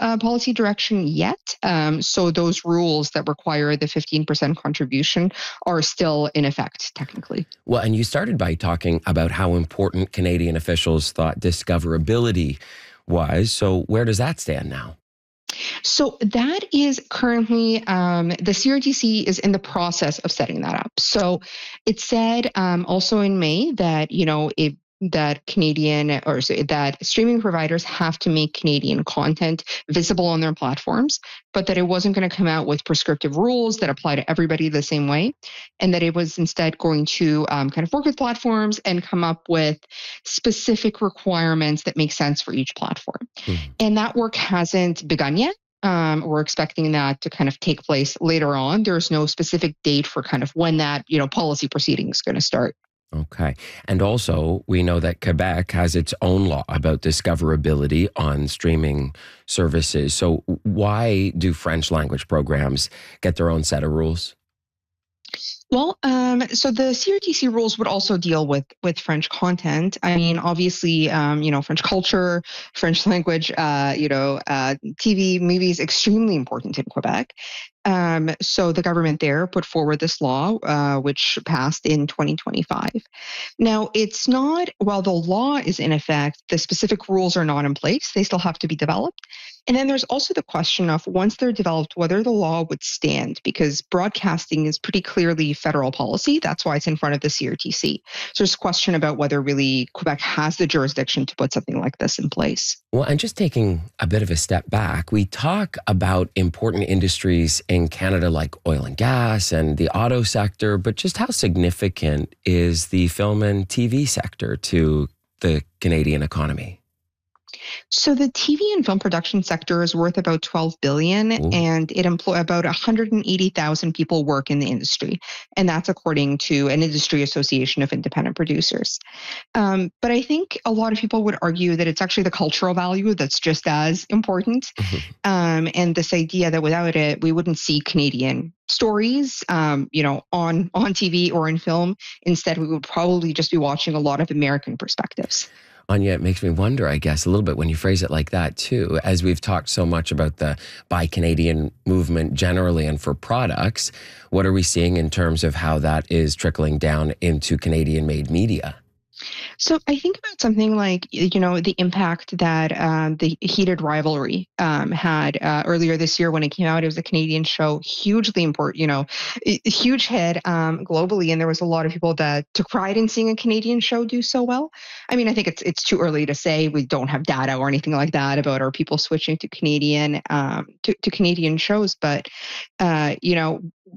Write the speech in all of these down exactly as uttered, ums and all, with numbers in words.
uh, policy direction yet. Um, so those rules that require the fifteen percent contribution are still in effect, technically. Well, and you started by talking about how important Canadian officials thought discoverability was. So where does that stand now? So that is currently, um, the C R T C is in the process of setting that up. So it said um, also in May that, you know, it that Canadian or so that streaming providers have to make Canadian content visible on their platforms, but that it wasn't going to come out with prescriptive rules that apply to everybody the same way, and that it was instead going to um, kind of work with platforms and come up with specific requirements that make sense for each platform. Mm-hmm. And that work hasn't begun yet. Um, we're expecting that to kind of take place later on. There's no specific date for kind of when that, you know, policy proceeding is going to start. Okay. And also, we know that Quebec has its own law about discoverability on streaming services. So why do French language programs get their own set of rules? Well, um, so the C R T C rules would also deal with with French content. I mean, obviously, um, you know, French culture, French language, uh, you know, uh, T V, movies, extremely important in Quebec. Um, so the government there put forward this law, uh, which passed in twenty twenty-five. Now, it's not, while the law is in effect, the specific rules are not in place. They still have to be developed. And then there's also the question of, once they're developed, whether the law would stand, because broadcasting is pretty clearly federal policy. That's why it's in front of the C R T C. So there's a question about whether really Quebec has the jurisdiction to put something like this in place. Well, and just taking a bit of a step back, we talk about important industries in Canada like oil and gas and the auto sector, but just how significant is the film and T V sector to the Canadian economy? So the T V and film production sector is worth about twelve billion dollars, Ooh. And it employ about one hundred eighty thousand people work in the industry. And that's according to an industry association of independent producers. Um, but I think a lot of people would argue that it's actually the cultural value that's just as important. Mm-hmm. Um, and this idea that without it, we wouldn't see Canadian stories, um, you know, on, on T V or in film. Instead, we would probably just be watching a lot of American perspectives. Anya, it makes me wonder, I guess, a little bit when you phrase it like that, too. As we've talked so much about the Buy Canadian movement generally and for products, what are we seeing in terms of how that is trickling down into Canadian-made media? So I think about something like, you know, the impact that um, the Heated Rivalry um, had uh, earlier this year when it came out. It was a Canadian show, hugely important, you know, a huge hit um, globally. And there was a lot of people that took pride in seeing a Canadian show do so well. I mean, I think it's it's too early to say. We don't have data or anything like that about our people switching to Canadian um, to, to Canadian shows. But, uh, you know,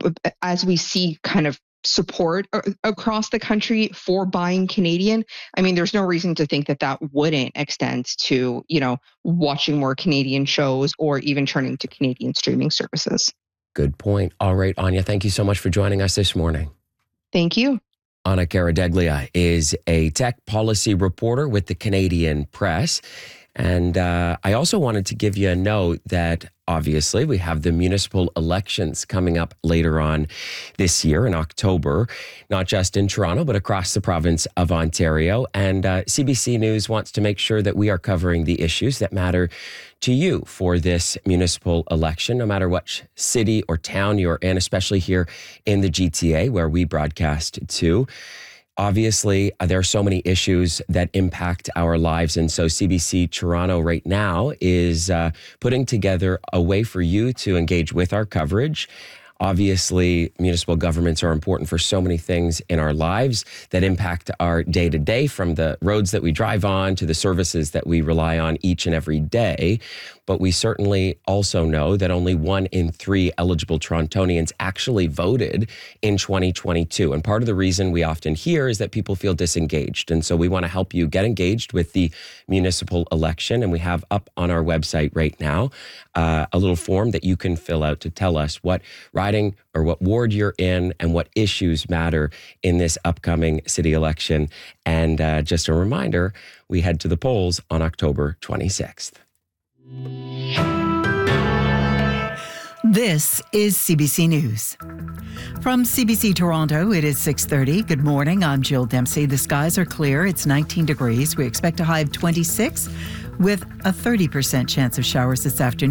as we see kind of support across the country for buying Canadian, I mean, there's no reason to think that that wouldn't extend to, you know, watching more Canadian shows or even turning to Canadian streaming services. Good point. All right, Anya, thank you so much for joining us this morning. Thank you. Anna Karadeglia is a tech policy reporter with the Canadian Press. And uh, I also wanted to give you a note that obviously we have the municipal elections coming up later on this year in October, not just in Toronto, but across the province of Ontario. And uh, C B C News wants to make sure that we are covering the issues that matter to you for this municipal election, no matter what city or town you're in, especially here in the G T A where we broadcast to. Obviously, there are so many issues that impact our lives. And so C B C Toronto right now is uh, putting together a way for you to engage with our coverage. Obviously, municipal governments are important for so many things in our lives that impact our day-to-day, from the roads that we drive on to the services that we rely on each and every day. But we certainly also know that only one in three eligible Torontonians actually voted in twenty twenty-two. And part of the reason we often hear is that people feel disengaged. And so we want to help you get engaged with the municipal election. And we have up on our website right now uh, a little form that you can fill out to tell us what riding or what ward you're in and what issues matter in this upcoming city election. And uh, just a reminder, we head to the polls on October twenty-sixth. This is C B C News. From C B C Toronto, it is six thirty. Good morning. I'm Jill Dempsey. The skies are clear. It's nineteen degrees. We expect a high of twenty-six with a thirty percent chance of showers this afternoon.